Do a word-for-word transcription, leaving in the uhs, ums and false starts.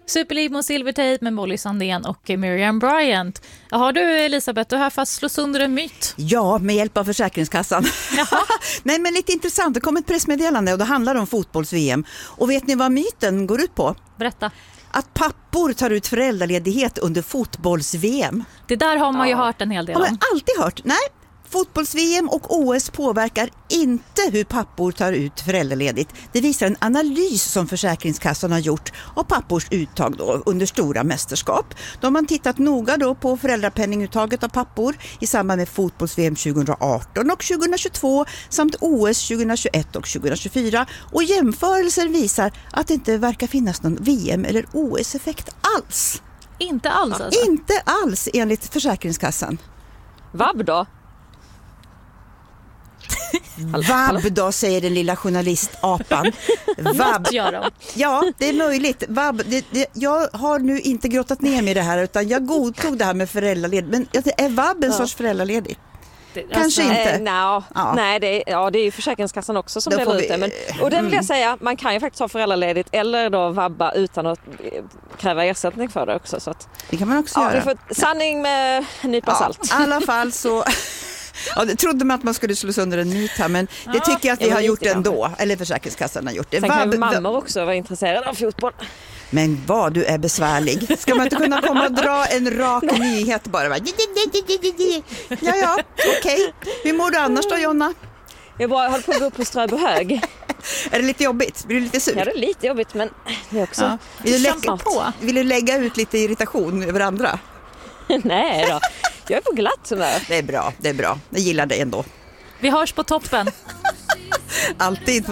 Superliv mot Silvertejp med Molly Sandén och Miriam Bryant. Har du, Elisabeth, du här fast slå sönder en myt? Ja, med hjälp av Försäkringskassan. Nej, men lite intressant. Det kom ett pressmeddelande och det handlar om fotbolls-V M. Och vet ni vad myten går ut på? Berätta. Att pappor tar ut föräldraledighet under fotbolls-V M. Det där har man ju ja. hört en hel del om. om. Har man alltid hört. Nej, fotbolls-V M och O S påverkar inte hur pappor tar ut föräldraledigt. Det visar en analys som Försäkringskassan har gjort av pappors uttag då under stora mästerskap. De har man tittat noga då på föräldrapenninguttaget av pappor i samband med fotbolls-V M tjugo arton och tjugo tjugotvå samt O S tjugo tjugoett och tjugo tjugofyra. Och jämförelser visar att det inte verkar finnas någon V M- eller O S-effekt alls. Inte alls alltså? Inte alls enligt Försäkringskassan. Vab då? Vab då, säger den lilla journalistapan. Vab. Ja, det är möjligt. Vab, det, det, jag har nu inte grottat ner mig i det här utan jag godtog det här med föräldraledig. Men är vab en ja. sorts föräldraledig? Det, Kanske alltså, inte. Eh, no. ja. Nej, det är, ja, det är ju Försäkringskassan också som delar ut det. Men, och det vill jag säga, man kan ju faktiskt ha föräldraledigt eller då vabba utan att kräva ersättning för det också. Så att, det kan man också ja, göra. Får, sanning med en nypa ja, salt. I alla fall så... Ja, det trodde man att man skulle slå sönder en myt här, men det ja, tycker jag att vi har gjort ändå. Kanske. Eller Försäkringskassan har gjort det. Sen kan ju mammor också vara intresserade av fotboll. Men vad du är besvärlig. Ska man inte kunna komma och dra en rak nyhet bara? Ja, ja, okej. Okay. Hur mår du annars då, Jonna? Jag bara håller på att gå upp på Ströbyhög. Är det lite jobbigt? Blir du lite sur? Ja, det är lite jobbigt, men det är också... Ja. Vill, du lägga, på? Vill du lägga ut lite irritation över andra? Nej då. Jag är på glatt humör. Det är bra, det är bra. Jag gillar det ändå. Vi hörs på toppen. Alltid.